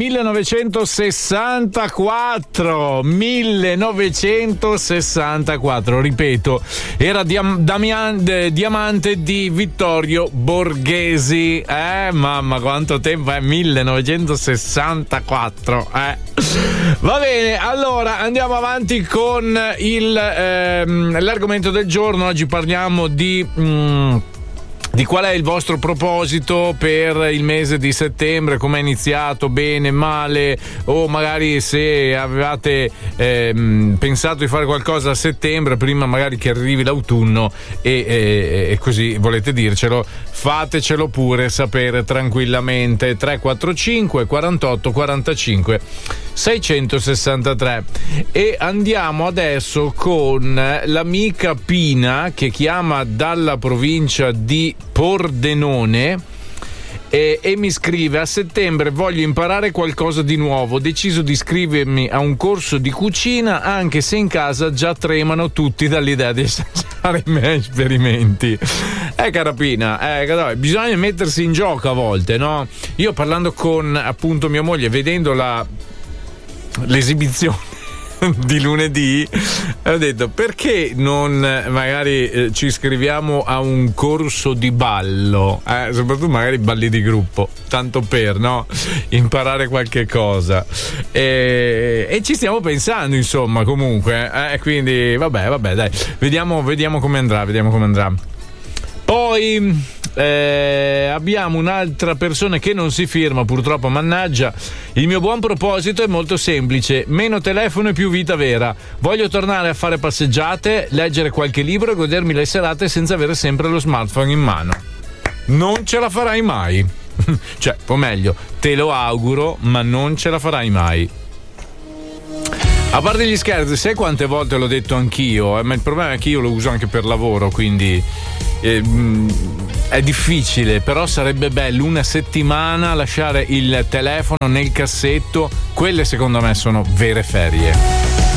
1964, ripeto, era Diamante di Vittorio Borghesi. Mamma, quanto tempo è, 1964. Va bene, allora andiamo avanti con l'argomento del giorno. Oggi parliamo di qual è il vostro proposito per il mese di settembre, come è iniziato, bene, male, o magari se avevate pensato di fare qualcosa a settembre prima magari che arrivi l'autunno e così volete dircelo, fatecelo pure sapere tranquillamente. 345 48 45 663. E andiamo adesso con l'amica Pina, che chiama dalla provincia di Pordenone e mi scrive: a settembre voglio imparare qualcosa di nuovo, ho deciso di iscrivermi a un corso di cucina, anche se in casa già tremano tutti dall'idea di assaggiare i miei esperimenti. Carapina, bisogna mettersi in gioco a volte, no? Io parlando con appunto mia moglie, vedendo l'esibizione di lunedì, ho detto: perché non magari ci iscriviamo a un corso di ballo, soprattutto magari balli di gruppo, tanto per imparare qualche cosa, e ci stiamo pensando, insomma, comunque, quindi vabbè, dai, vediamo come andrà. Poi abbiamo un'altra persona che non si firma, purtroppo, mannaggia. Il mio buon proposito è molto semplice: meno telefono e più vita vera. Voglio tornare a fare passeggiate, leggere qualche libro e godermi le serate senza avere sempre lo smartphone in mano. Non ce la farai mai. Cioè, o meglio, te lo auguro, ma non ce la farai mai. A parte gli scherzi, sai quante volte l'ho detto anch'io, ma il problema è che io lo uso anche per lavoro, quindi è difficile, però sarebbe bello una settimana lasciare il telefono nel cassetto. Quelle secondo me sono vere ferie.